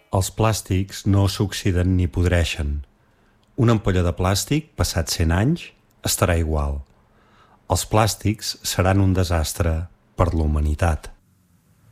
Els plàstics no s'oxiden ni podreixen. Una ampolla de plàstic, passats 100 anys, estarà igual. Els plàstics seran un desastre per la humanitat.